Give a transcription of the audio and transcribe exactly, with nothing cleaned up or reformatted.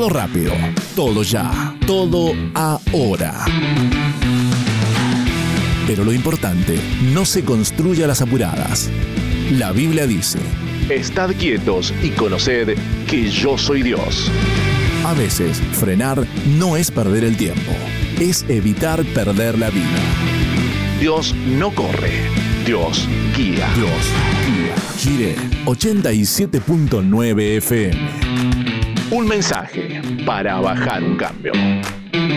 Todo rápido, todo ya, todo ahora. Pero lo importante no se construye a las apuradas. La Biblia dice: estad quietos y conoced que yo soy Dios. A veces, frenar no es perder el tiempo, es evitar perder la vida. Dios no corre, Dios guía. Dios guía. Jiré ochenta y siete punto nueve F M. Un mensaje para bajar un cambio.